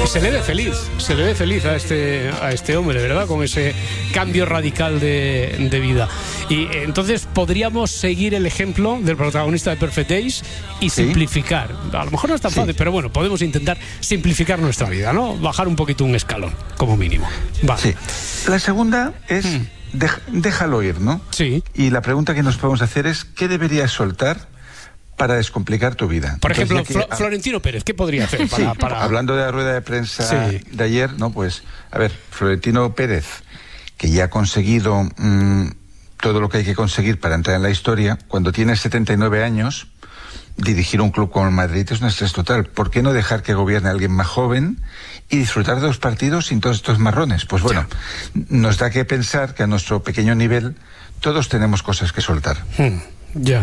Se le ve feliz a este hombre, ¿verdad? Con ese cambio radical de vida. Y entonces podríamos seguir el ejemplo del protagonista de Perfect Days y simplificar. A lo mejor no es tan fácil, pero bueno, podemos intentar simplificar nuestra vida, ¿no? Bajar un poquito un escalón, como mínimo. Vale. Sí. La segunda es déjalo ir, ¿no? Sí. Y la pregunta que nos podemos hacer es ¿qué deberías soltar para descomplicar tu vida? Por ejemplo, Florentino Pérez, ¿qué podría hacer para... Hablando de la rueda de prensa de ayer, ¿no? Pues, a ver, Florentino Pérez, que ya ha conseguido todo lo que hay que conseguir para entrar en la historia, cuando tiene 79 años, dirigir un club como el Madrid es un estrés total. ¿Por qué no dejar que gobierne alguien más joven y disfrutar de los partidos sin todos estos marrones? Pues bueno, nos da que pensar que a nuestro pequeño nivel todos tenemos cosas que soltar. Ya.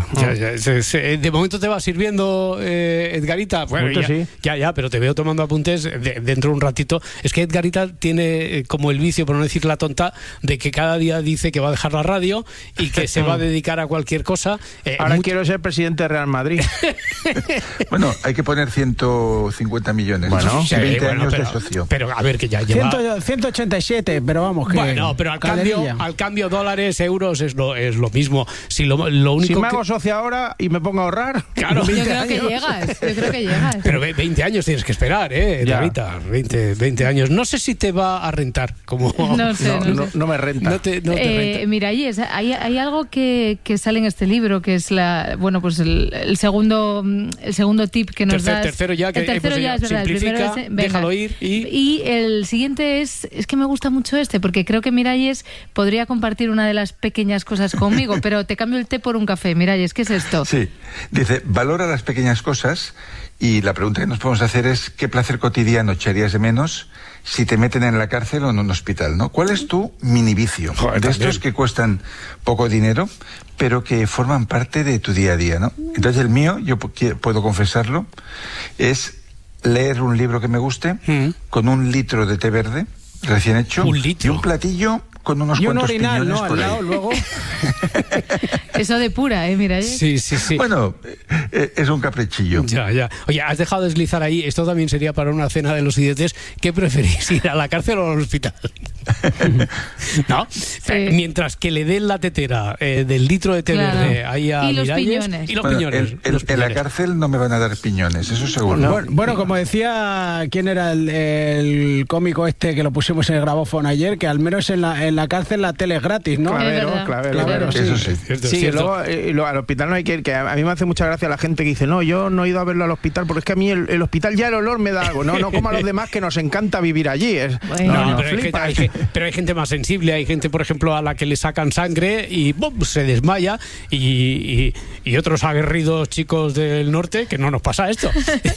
De momento te va sirviendo, Edgarita. Bueno, ya, pero te veo tomando apuntes dentro de un ratito. Es que Edgarita tiene como el vicio, por no decir la tonta, de que cada día dice que va a dejar la radio y que se va a dedicar a cualquier cosa. Ahora quiero ser presidente de Real Madrid. Bueno, hay que poner 150 millones. Bueno, 20 años de socio. Pero a ver, que ya lleva... 187, pero vamos, que... Bueno, pero al cambio dólares, euros es lo mismo. Si lo único me hago socio ahora y me pongo a ahorrar. Claro, yo creo que llegas. Pero 20 años tienes que esperar, Davita. 20 años. No sé si te va a rentar. Como... No sé. No me renta. No te renta. Mira, hay algo que sale en este libro, que es el segundo tip que nos das. El tercero ya, es verdad. Simplifica, déjalo ir. Y el siguiente es que me gusta mucho porque creo que Miralles podría compartir una de las pequeñas cosas conmigo, pero te cambio el té por un café. Miralles, ¿qué es esto? Sí, dice, valora las pequeñas cosas y la pregunta que nos podemos hacer es ¿qué placer cotidiano echarías de menos si te meten en la cárcel o en un hospital, ¿no? ¿Cuál es tu mini vicio? De estos que cuestan poco dinero, pero que forman parte de tu día a día, ¿no? Entonces el mío, yo puedo confesarlo, es leer un libro que me guste con 1 litro de té verde recién hecho y un platillo con unos cuantos orinal, piñones, ¿no? por Al ahí. lado, luego. Eso de pura, mira. Sí. Bueno, es un caprichillo. Ya. Oye, has dejado deslizar ahí, esto también sería para una cena de los idiotes. ¿Qué preferís, ir a la cárcel o al hospital? ¿No? Sí. Mientras que le den la tetera del litro de té verde ahí a Miralles. Y los bueno, piñones. En la cárcel no me van a dar piñones, eso seguro. Bueno, como decía, ¿quién era el cómico que lo pusimos en el grabófono ayer? Que al menos en la cárcel la tele es gratis, ¿no? Clavero, sí. Eso sí. Sí, luego al hospital no hay que ir, que a mí me hace mucha gracia la gente que dice, no, yo no he ido a verlo al hospital porque es que a mí el hospital ya el olor me da algo, no como a los demás que nos encanta vivir allí. Pero hay gente más sensible, hay gente, por ejemplo, a la que le sacan sangre y ¡bum!, se desmaya y otros aguerridos chicos del norte que no nos pasa esto.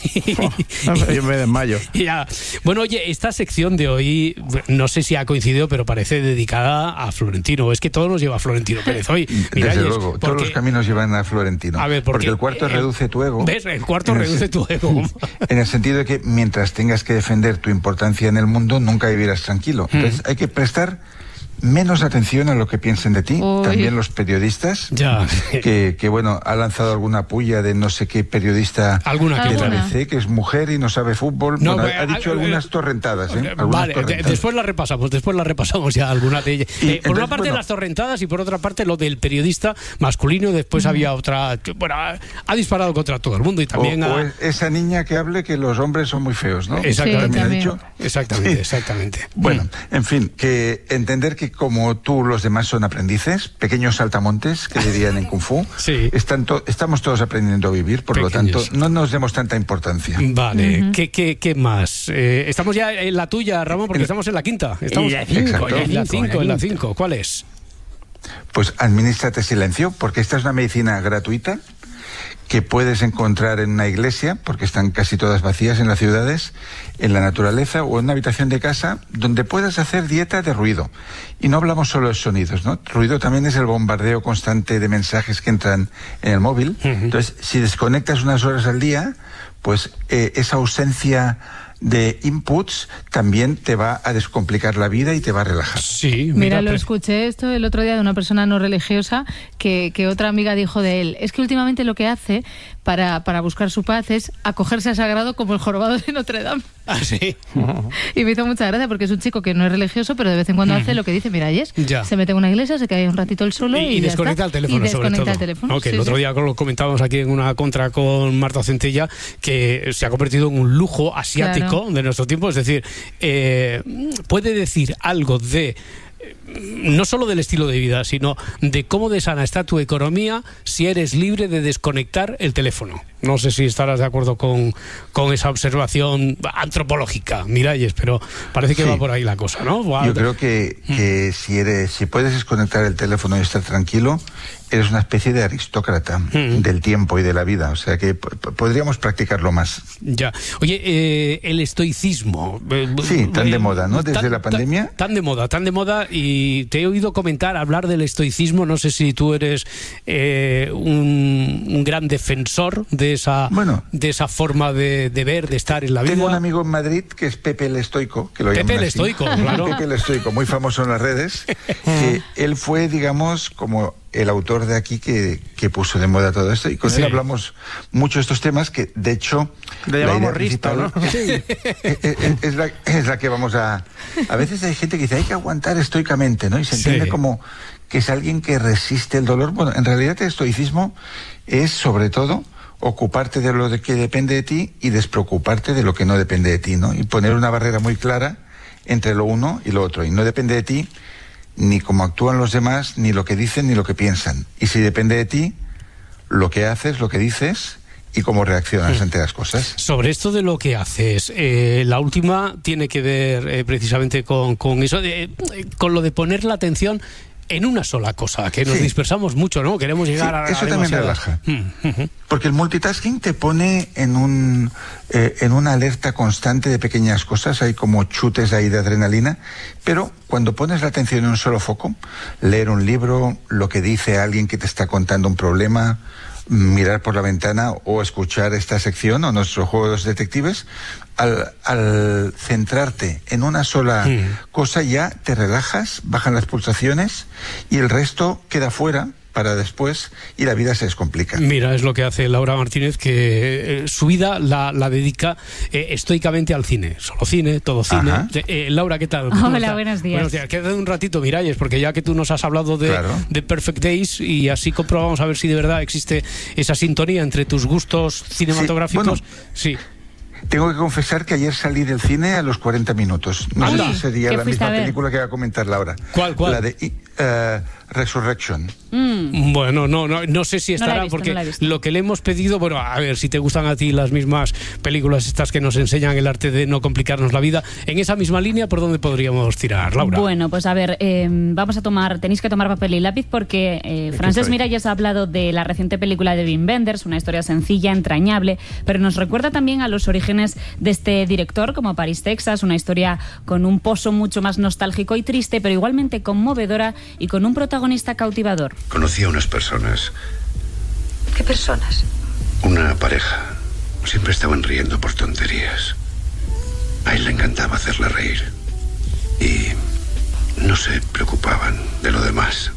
Yo me desmayo. Bueno, oye, esta sección de hoy, no sé si ha coincidido, pero parece dedicada a Florentino. Es que todo nos lleva a Florentino Pérez hoy. Desde luego, todos los caminos llevan a Florentino. A ver, porque el cuarto reduce tu ego. ¿Ves? El cuarto reduce tu ego. En el sentido de que mientras tengas que defender tu importancia en el mundo, nunca vivirás tranquilo. Entonces hay que prestar menos atención a lo que piensen de ti. También los periodistas, que bueno, ha lanzado alguna puya de no sé qué periodista de la ABC, que es mujer y no sabe fútbol. Ha dicho algunas torrentadas, vale, después las repasamos ya algunas de ellas. Por una parte las torrentadas y por otra parte lo del periodista masculino. Después había otra, ha disparado contra todo el mundo y también esa niña que hable que los hombres son muy feos, ¿no? Exactamente. ¿Ha dicho? Exactamente. Bueno, en fin, que entender que como tú los demás son aprendices, pequeños saltamontes, que dirían en Kung Fu, estamos todos aprendiendo a vivir, por lo tanto, no nos demos tanta importancia. Vale, ¿qué más? Estamos ya en la tuya, Ramón, porque estamos en la quinta. Estamos en la 5. ¿Cuál es? Pues administrate silencio, porque esta es una medicina gratuita que puedes encontrar en una iglesia, porque están casi todas vacías en las ciudades, en la naturaleza o en una habitación de casa donde puedas hacer dieta de ruido. Y no hablamos solo de sonidos, ¿no? Ruido también es el bombardeo constante de mensajes que entran en el móvil. Entonces, si desconectas unas horas al día, pues esa ausencia de inputs también te va a descomplicar la vida y te va a relajar. Sí, mira, lo escuché esto el otro día de una persona no religiosa que otra amiga dijo de él, es que últimamente lo que hace hace para buscar su paz es acogerse a sagrado como el jorobado de Notre Dame. ¿Ah, sí? Y me hizo mucha gracia porque es un chico que no es religioso, pero de vez en cuando hace lo que dice Miralles. Se mete en una iglesia, se queda un ratito el solo y desconecta el teléfono, sobre todo. El otro día lo comentábamos aquí en una contra con Marta Centella, que se ha convertido en un lujo asiático de nuestro tiempo. Es decir, puede decir algo de no solo del estilo de vida, sino de cómo de sana está tu economía si eres libre de desconectar el teléfono. No sé si estarás de acuerdo con esa observación antropológica, Miralles, pero parece que va por ahí la cosa, ¿no? Yo creo que si puedes desconectar el teléfono y estar tranquilo, eres una especie de aristócrata del tiempo y de la vida. O sea que podríamos practicarlo más. Ya. Oye, el estoicismo. Sí, tan de moda, ¿no? Desde la pandemia. Tan de moda. Y te he oído hablar del estoicismo. No sé si tú eres un gran defensor de esa forma de ver, de estar en la vida. Tengo un amigo en Madrid que es Pepe el Estoico, que lo llaman Pepe el así. Estoico, claro. Pepe el Estoico, muy famoso en las redes. Que él fue, digamos, como el autor de aquí que puso de moda todo esto, y con él hablamos mucho de estos temas que, de hecho, le llamamos Risto, ¿no? es la que vamos a veces hay gente que dice hay que aguantar estoicamente, ¿no? Y se entiende como que es alguien que resiste el dolor. Bueno, en realidad el estoicismo es, sobre todo, ocuparte de lo que depende de ti y despreocuparte de lo que no depende de ti, ¿no? Y poner una barrera muy clara entre lo uno y lo otro. Y no depende de ti ni cómo actúan los demás, ni lo que dicen, ni lo que piensan. Y si depende de ti, lo que haces, lo que dices y cómo reaccionas ante las cosas. Sobre esto de lo que haces, la última tiene que ver precisamente con eso, con lo de poner la atención en una sola cosa, que nos dispersamos mucho, ¿no? Queremos llegar a eso también relaja. Porque el multitasking te pone en una alerta constante de pequeñas cosas, hay como chutes ahí de adrenalina, pero cuando pones la atención en un solo foco, leer un libro, lo que dice alguien que te está contando un problema, mirar por la ventana o escuchar esta sección o nuestro juego de los detectives, al centrarte en una sola cosa ya te relajas, bajan las pulsaciones y el resto queda fuera para después y la vida se descomplica. Mira, es lo que hace Laura Martínez, que su vida la dedica estoicamente al cine. Solo cine, todo cine. Laura, ¿qué tal? Hola, buenos días. Buenos días. Quédate un ratito, Miralles, porque ya que tú nos has hablado de Perfect Days y así comprobamos a ver si de verdad existe esa sintonía entre tus gustos cinematográficos. Sí. Tengo que confesar que ayer salí del cine a los 40 minutos. No sé si sería la misma película que va a comentar Laura. ¿Cuál? La de Resurrection. Bueno, no sé si estará, porque lo que le hemos pedido, bueno, a ver si te gustan a ti las mismas películas estas que nos enseñan el arte de no complicarnos la vida, en esa misma línea, ¿por dónde podríamos tirar, Laura? Bueno, pues a ver, tenéis que tomar papel y lápiz porque Francesc Miralles ha hablado de la reciente película de Wim Wenders, una historia sencilla, entrañable, pero nos recuerda también a los orígenes de este director, como París, Texas, una historia con un pozo mucho más nostálgico y triste, pero igualmente conmovedora y con un protagonista cautivador. Conocí a unas personas. ¿Qué personas? Una pareja. Siempre estaban riendo por tonterías. A él le encantaba hacerla reír. Y no se preocupaban de lo demás.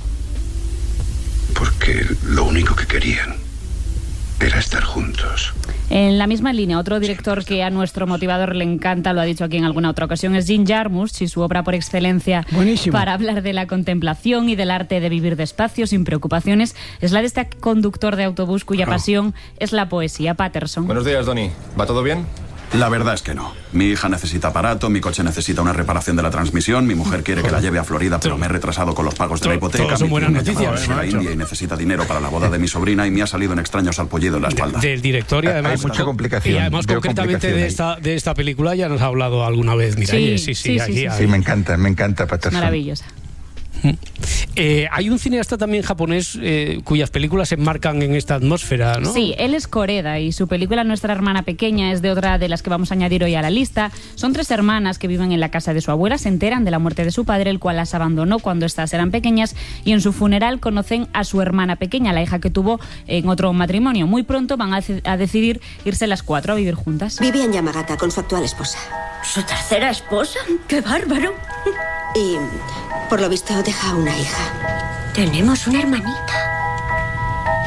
Porque lo único que querían era estar juntos. En la misma línea, otro director que a nuestro motivador le encanta, lo ha dicho aquí en alguna otra ocasión, es Jim Jarmusch y su obra por excelencia para hablar de la contemplación y del arte de vivir despacio, sin preocupaciones, es la de este conductor de autobús cuya pasión es la poesía. Patterson. Buenos días, Donny. ¿Va todo bien? La verdad es que no. Mi hija necesita aparato, mi coche necesita una reparación de la transmisión, mi mujer quiere que la lleve a Florida, pero me he retrasado con los pagos de la hipoteca. Todas son buenas noticias. A la India y necesita dinero para la boda de mi sobrina y me ha salido un extraño salpullido en la espalda. Del director y además... Hay mucha complicación. Y además, concretamente de esta película ya nos ha hablado alguna vez. Mira, sí, me encanta Patterson. Maravillosa. Hay un cineasta también japonés cuyas películas se enmarcan en esta atmósfera, ¿no? Sí, él es Koreda y su película Nuestra hermana pequeña es de otra de las que vamos a añadir hoy a la lista. Son 3 hermanas que viven en la casa de su abuela, se enteran de la muerte de su padre, el cual las abandonó cuando estas eran pequeñas, y en su funeral conocen a su hermana pequeña, la hija que tuvo en otro matrimonio. Muy pronto van a decidir irse las 4 a vivir juntas. Vivía en Yamagata con su actual esposa. ¿Su tercera esposa? ¡Qué bárbaro! Y, por lo visto, deja una hija. Tenemos una hermanita.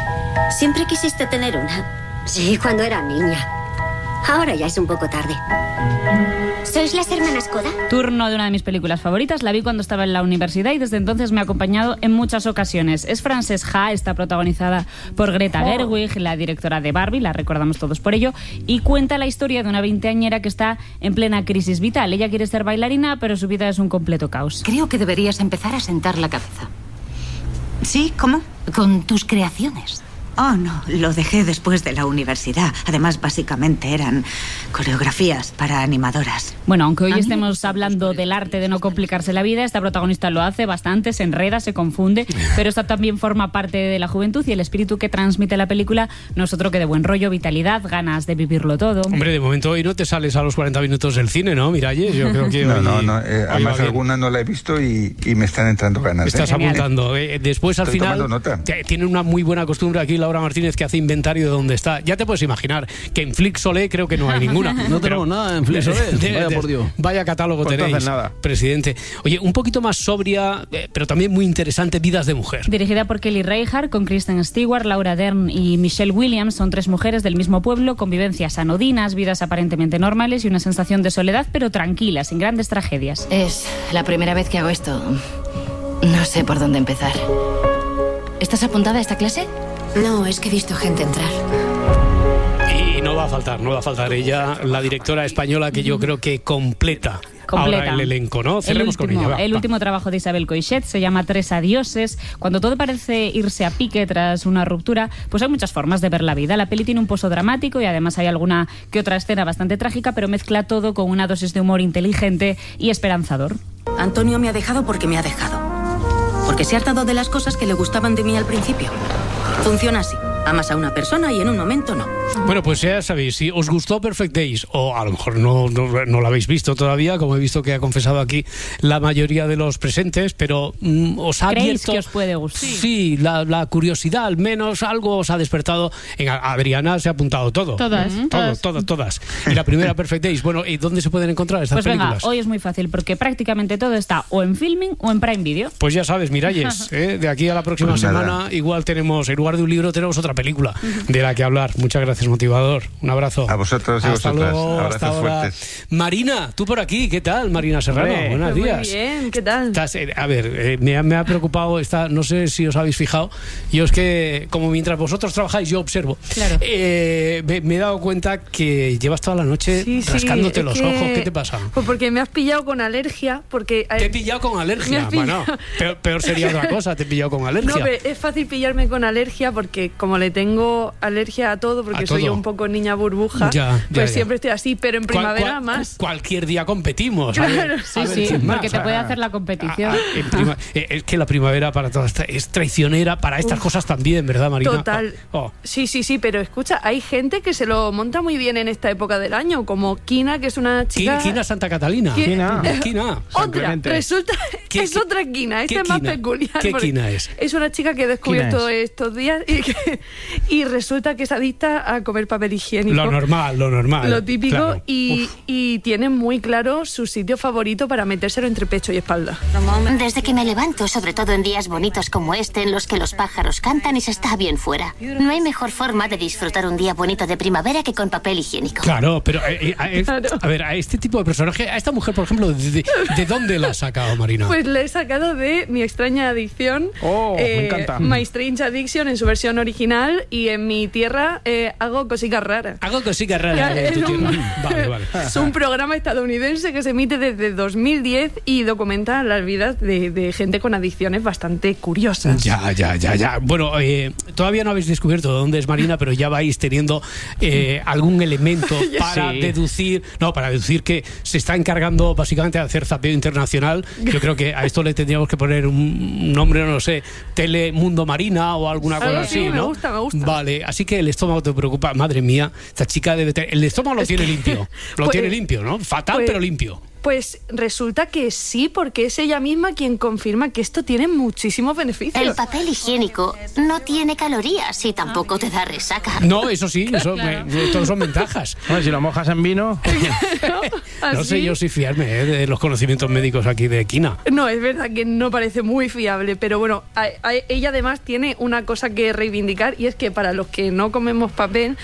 ¿Siempre quisiste tener una? Sí, cuando era niña. Ahora ya es un poco tarde. ¿Sois las hermanas Koda? Turno de una de mis películas favoritas. La vi cuando estaba en la universidad y desde entonces me ha acompañado en muchas ocasiones. Es Frances Ha, está protagonizada por Greta Gerwig, la directora de Barbie, la recordamos todos por ello, y cuenta la historia de una veinteañera que está en plena crisis vital. Ella quiere ser bailarina, pero su vida es un completo caos. Creo que deberías empezar a sentar la cabeza. ¿Sí? ¿Cómo? Con tus creaciones. Oh, no, lo dejé después de la universidad. Además, básicamente eran coreografías para animadoras. Bueno, aunque hoy estemos hablando del arte de no complicarse la vida, esta protagonista lo hace bastante, se enreda, se confunde, pero esta también forma parte de la juventud y el espíritu que transmite la película no es otro que de buen rollo, vitalidad, ganas de vivirlo todo. Hombre, de momento hoy no te sales a los 40 minutos del cine, ¿no, Miralles? Yo creo que No, además alguna no la he visto y me están entrando ganas. Estás apuntando. Después, al Estoy final, nota. tiene una muy buena costumbre aquí Laura Martínez, que hace inventario de dónde está. Ya te puedes imaginar que en Flixolé creo que no hay ninguna. No tenemos nada en Flixolé. Vaya por Dios. Vaya catálogo Pues tenéis, nada. presidente. Oye, un poquito más sobria, pero también muy interesante, Vidas de mujer. Dirigida por Kelly Reichardt, con Kristen Stewart, Laura Dern y Michelle Williams. Son 3 mujeres del mismo pueblo, convivencias anodinas, vidas aparentemente normales y una sensación de soledad, pero tranquila, sin grandes tragedias. Es la primera vez que hago esto. No sé por dónde empezar. ¿Estás apuntada a esta clase? No, es que he visto gente entrar. Y no va a faltar ella, la directora española, que yo creo que completa ahora el elenco, ¿no? Cerremos con ella. El último trabajo de Isabel Coixet se llama 3 adioses. Cuando todo parece irse a pique tras una ruptura, pues hay muchas formas de ver la vida. La peli tiene un pozo dramático y además hay alguna que otra escena bastante trágica, pero mezcla todo con una dosis de humor inteligente y esperanzador. Antonio me ha dejado porque me ha dejado. Porque se ha hartado de las cosas que le gustaban de mí al principio. Funciona así. Amas a una persona y en un momento no. Bueno, pues ya sabéis, si os gustó Perfect Days, o a lo mejor no lo habéis visto todavía, como he visto que ha confesado aquí la mayoría de los presentes, pero os ha ¿Creéis abierto... que os puede gustar? Sí, la curiosidad, al menos algo os ha despertado. En Adriana se ha apuntado todo. Todas. Todas. Y la primera Perfect Days. Bueno, ¿y dónde se pueden encontrar estas películas? Venga, hoy es muy fácil, porque prácticamente todo está o en Filming o en Prime Video. Pues ya sabes, Miralles, de aquí a la próxima semana igual tenemos, en lugar de un libro, tenemos otra película de la que hablar. Muchas gracias, motivador. Un abrazo. A vosotros y hasta vosotras. Luego, Abrazos hasta ahora. fuertes. Marina, tú por aquí, ¿qué tal? Marina Serrano, buenos días. Muy bien, ¿qué tal? A ver, me ha preocupado no sé si os habéis fijado, yo es que como mientras vosotros trabajáis yo observo. Claro. Me he dado cuenta que llevas toda la noche rascándote los ojos. ¿Qué te pasa? Pues porque me has pillado con alergia. Te he pillado con alergia. Bueno, peor sería otra cosa, te he pillado con alergia. No, pero es fácil pillarme con alergia porque como le tengo alergia a todo, porque soy un poco niña burbuja, pues siempre estoy así, pero en primavera más. Cualquier día competimos. Claro. Sí, porque te puede hacer la competición. Es que la primavera para todas es traicionera para estas cosas también, ¿verdad, Marina? Total. Sí, pero escucha, hay gente que se lo monta muy bien en esta época del año, como Kina, que es una chica... Kina Santa Catalina. Kina. Otra, resulta que es otra Kina, esta es más peculiar. ¿Qué Kina es? Es una chica que he descubierto estos días y resulta que es adicta a comer papel higiénico. Lo normal. Lo típico, claro. y tiene muy claro su sitio favorito para metérselo entre pecho y espalda. Desde que me levanto, sobre todo en días bonitos como este, en los que los pájaros cantan y se está bien fuera. No hay mejor forma de disfrutar un día bonito de primavera que con papel higiénico. Claro, pero a ver, a este tipo de personaje, a esta mujer, por ejemplo, ¿de dónde la has sacado, Marina? Pues le he sacado de Mi extraña adicción. Me encanta. My Strange Addiction en su versión original, y en mi tierra hago cositas raras. Hago cositas raras en tu tierra. Vale. Es un programa estadounidense que se emite desde 2010 y documenta las vidas de gente con adicciones bastante curiosas. Ya. Bueno, todavía no habéis descubierto de dónde es Marina, pero ya vais teniendo algún elemento para deducir que se está encargando básicamente de hacer zapeo internacional. Yo creo que a esto le tendríamos que poner un nombre, no sé, Telemundo Marina o alguna cosa así, ¿no? Me gusta. Vale, así que el estómago te preocupa. Madre mía, esta chica debe tener... El estómago lo tiene limpio. Tiene limpio, ¿no? Fatal, pero limpio. Pues resulta que sí, porque es ella misma quien confirma que esto tiene muchísimos beneficios. El papel higiénico no tiene calorías y tampoco te da resaca. No, eso sí, todos son ventajas. Bueno, si lo mojas en vino... No sé yo si fiarme de los conocimientos médicos aquí de Kina. No, es verdad que no parece muy fiable, pero bueno, ella además tiene una cosa que reivindicar, y es que para los que no comemos papel,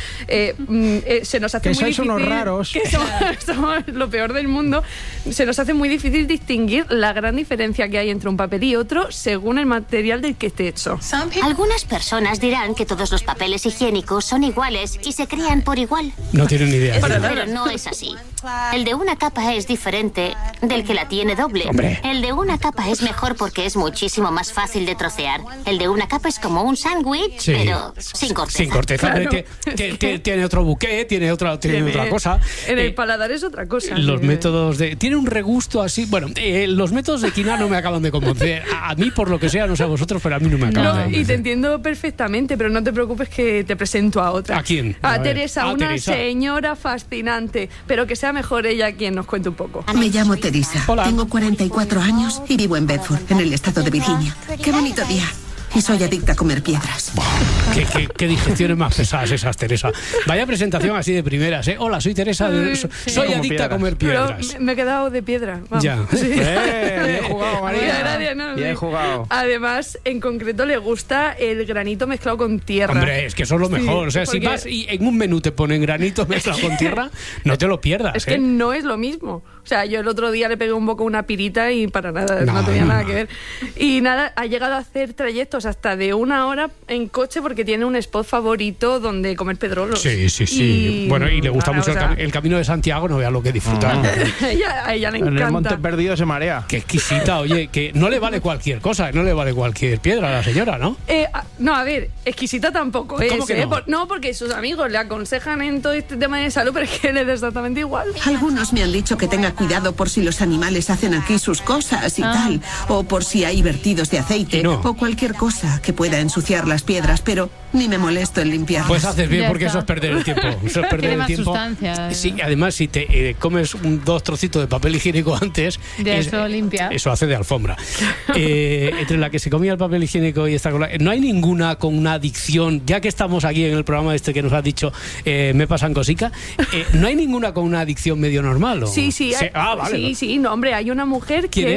se nos hace muy difícil... Que sois unos raros. Que somos lo peor del mundo. Se nos hace muy difícil distinguir la gran diferencia que hay entre un papel y otro según el material del que esté hecho. Algunas personas dirán que todos los papeles higiénicos son iguales y se crean por igual. No tienen ni idea. Pero no es así. El de una capa es diferente del que la tiene doble. Hombre. El de una capa es mejor porque es muchísimo más fácil de trocear. El de una capa es como un sándwich, sí, pero sin corteza. Sin corteza. Claro. Tiene otro buqué, tiene otra cosa. En el paladar es otra cosa. Los métodos de... Tiene un regusto así... Bueno, los métodos de Kina no me acaban de convencer. A mí, por lo que sea, no sé a vosotros, pero a mí no me acaban de convencer. Y te entiendo perfectamente, pero no te preocupes que te presento a otra. ¿A quién? A Teresa, una señora fascinante, pero que sea mejor ella quien nos cuente un poco. Me llamo Teresa. Hola. Tengo 44 años y vivo en Bedford, en el estado de Virginia. ¡Qué bonito día! Y soy adicta a comer piedras. Qué digestiones más pesadas esas, Teresa. Vaya presentación así de primeras, ¿eh? Hola, soy Teresa, soy adicta a comer piedras. Pero me he quedado de piedra. Vamos. Ya. Sí. Bien jugado, María. Gracias, no, Bien jugado. Además, en concreto, le gusta el granito mezclado con tierra. Hombre, es que eso es lo mejor. O sea, si vas y en un menú te ponen granito mezclado con tierra, no te lo pierdas. Es que no es lo mismo. O sea, yo el otro día le pegué un poco a una pirita y para nada, no tenía nada que ver. Y nada, ha llegado a hacer trayectos hasta de 1 hora en coche porque tiene un spot favorito donde comer pedrolos. Sí. Bueno, y le gusta mucho el Camino de Santiago, no vea lo que disfrutar. A ella le encanta. En el Monte Perdido se marea. Qué exquisita, oye, que no le vale cualquier cosa, no le vale cualquier piedra a la señora, ¿no? No, a ver, exquisita tampoco es. ¿Cómo que no? No, porque sus amigos le aconsejan en todo este tema de salud, pero es que le da exactamente igual. Algunos me han dicho que tenga cuidado por si los animales hacen aquí sus cosas y tal, o por si hay vertidos de aceite, o cualquier cosa que pueda ensuciar las piedras, pero ni me molesto en limpiarlas. Pues haces bien, porque eso es perder el tiempo. Eso es perder el tiempo. Sí, además, si te comes 2 trocitos de papel higiénico antes, eso limpia. Eso hace de alfombra. Entre la que se comía el papel higiénico y esta cosa, no hay ninguna con una adicción, ya que estamos aquí en el programa que nos has dicho, me pasan cositas, no hay ninguna con una adicción medio normal, ¿o? Sí. Vale. Sí, no, hombre, hay una mujer que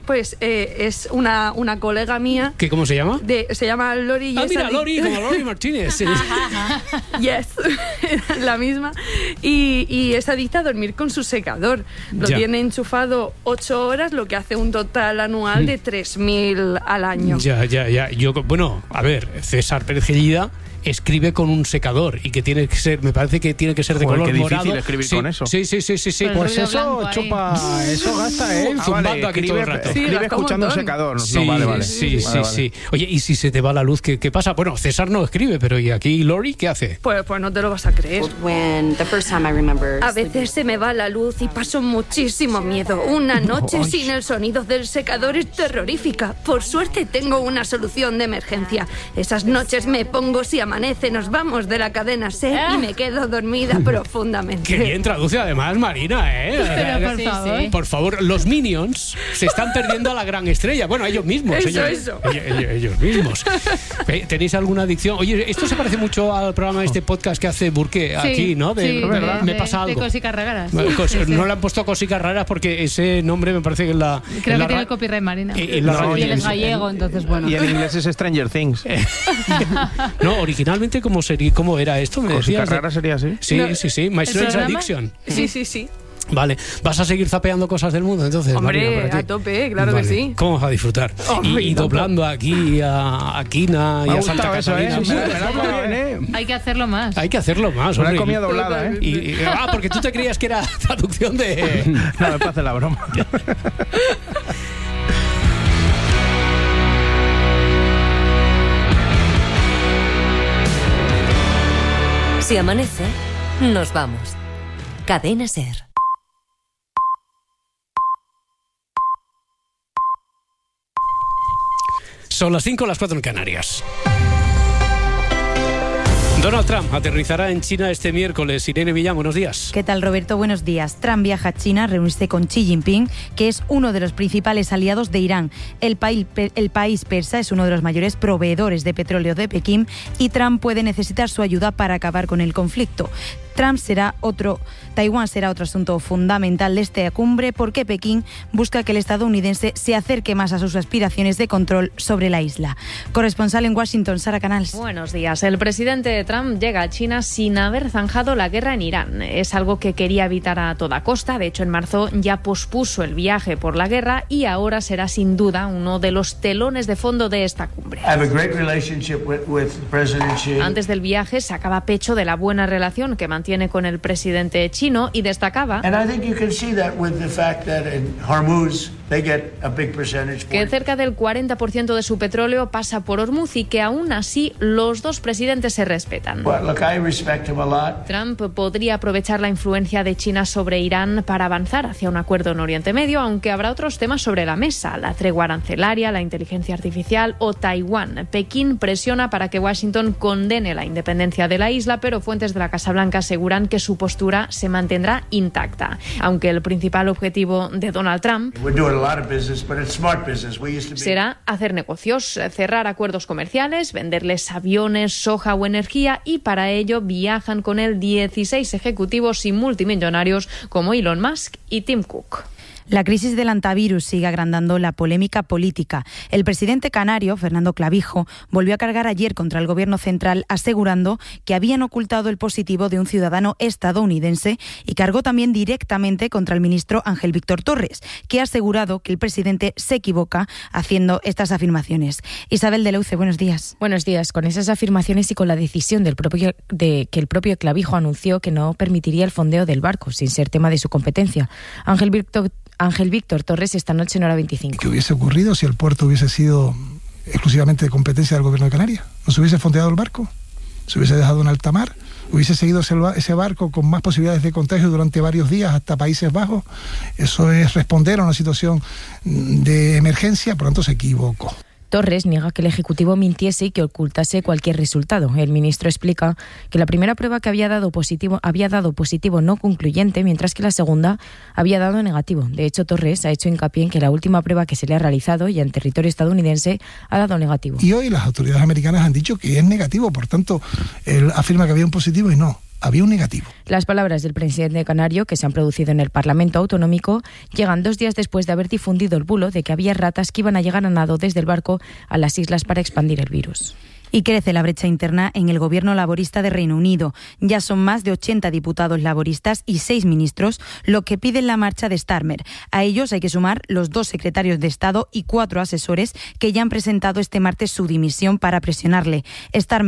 es una colega mía. ¿Cómo se llama? Se llama Lori. Mira, Lori, como Lori Martínez. Yes, la misma. Y es adicta a dormir con su secador. Lo tiene enchufado 8 horas, lo que hace un total anual de 3.000 al año. Ya. Bueno, a ver, César Pérez Gellida escribe con un secador y que tiene que ser, me parece que tiene que ser de color morado. Difícil escribir con eso. Sí. Pues eso chupa, eso gasta, zumbando aquí todo el rato. Escribe escuchando un secador. Vale. Sí. Oye, ¿y si se te va la luz, qué pasa? Bueno, César no escribe, pero ¿y aquí Lori qué hace? Pues no te lo vas a creer. A veces se me va la luz y paso muchísimo miedo. Una noche sin el sonido del secador es terrorífica. Por suerte tengo una solución de emergencia. Esas noches me pongo si amanece, nos vamos de la cadena SER y me quedo dormida profundamente. Qué bien traduce además Marina, ¿eh? Pero por favor, los Minions se están perdiendo a la gran estrella. Bueno, ellos mismos. Ellos mismos. ¿Tenéis alguna adicción? Oye, esto se parece mucho al programa de este podcast que hace Burke aquí, ¿no? Me pasa algo. De cositas raras. No le han puesto cositas raras porque ese nombre me parece que es la... Creo que tiene el copyright Marina. Y él es gallego, entonces bueno. Y en inglés es Stranger Things. No, originalmente, ¿cómo era esto? ¿Me decías? Rara sería así. Sí. My Strange Addiction. Sí. Vale, ¿vas a seguir zapeando cosas del mundo entonces? Hombre, Marina, a tope, claro que sí. ¿Cómo vas a disfrutar? Y doblando aquí a Kina y a Santa Catalina. Hay que hacerlo más. Una comida doblada, ¿eh? Porque tú te creías que era traducción de... No, me parece la broma. Si amanece, nos vamos. Cadena SER. Son las 5, las 4 en Canarias. Donald Trump aterrizará en China este miércoles. Irene Villán, buenos días. ¿Qué tal, Roberto? Buenos días. Trump viaja a China a reunirse con Xi Jinping, que es uno de los principales aliados de Irán. El país persa es uno de los mayores proveedores de petróleo de Pekín y Trump puede necesitar su ayuda para acabar con el conflicto. Taiwán será otro asunto fundamental de esta cumbre porque Pekín busca que el estadounidense se acerque más a sus aspiraciones de control sobre la isla. Corresponsal en Washington, Sara Canals. Buenos días. El presidente Trump llega a China sin haber zanjado la guerra en Irán. Es algo que quería evitar a toda costa. De hecho, en marzo ya pospuso el viaje por la guerra y ahora será sin duda uno de los telones de fondo de esta cumbre. Antes del viaje sacaba pecho de la buena relación que mantiene con el presidente chino y destacaba que cerca del 40% de su petróleo pasa por Hormuz y que aún así los dos presidentes se respetan. Trump podría aprovechar la influencia de China sobre Irán para avanzar hacia un acuerdo en Oriente Medio, aunque habrá otros temas sobre la mesa: la tregua arancelaria, la inteligencia artificial o Taiwán. Pekín presiona para que Washington condene la independencia de la isla, pero fuentes de la Casa Blanca aseguran que su postura se mantendrá intacta. Aunque el principal objetivo de Donald Trump será hacer negocios, cerrar acuerdos comerciales, venderles aviones, soja o energía, y para ello viajan con él 16 ejecutivos y multimillonarios como Elon Musk y Tim Cook. La crisis del antivirus sigue agrandando la polémica política. El presidente canario, Fernando Clavijo, volvió a cargar ayer contra el gobierno central asegurando que habían ocultado el positivo de un ciudadano estadounidense y cargó también directamente contra el ministro Ángel Víctor Torres, que ha asegurado que el presidente se equivoca haciendo estas afirmaciones. Isabel de Leuce, buenos días. Buenos días. Con esas afirmaciones y con la decisión que el propio Clavijo anunció que no permitiría el fondeo del barco, sin ser tema de su competencia. Ángel Víctor Torres esta noche en Hora 25. ¿Qué hubiese ocurrido si el puerto hubiese sido exclusivamente de competencia del gobierno de Canarias? ¿No se hubiese fondeado el barco? ¿Se hubiese dejado en alta mar? ¿Hubiese seguido ese barco con más posibilidades de contagio durante varios días hasta Países Bajos? Eso es responder a una situación de emergencia, por lo tanto se equivocó. Torres niega que el Ejecutivo mintiese y que ocultase cualquier resultado. El ministro explica que la primera prueba que había dado positivo no concluyente, mientras que la segunda había dado negativo. De hecho, Torres ha hecho hincapié en que la última prueba que se le ha realizado ya en territorio estadounidense ha dado negativo. Y hoy las autoridades americanas han dicho que es negativo, por tanto, él afirma que había un positivo y no. Había un negativo. Las palabras del presidente canario, que se han producido en el Parlamento Autonómico, llegan 2 días después de haber difundido el bulo de que había ratas que iban a llegar a nado desde el barco a las islas para expandir el virus. Y crece la brecha interna en el gobierno laborista de Reino Unido. Ya son más de 80 diputados laboristas y 6 ministros lo que piden la marcha de Starmer. A ellos hay que sumar los 2 secretarios de Estado y 4 asesores que ya han presentado este martes su dimisión para presionarle. Starmer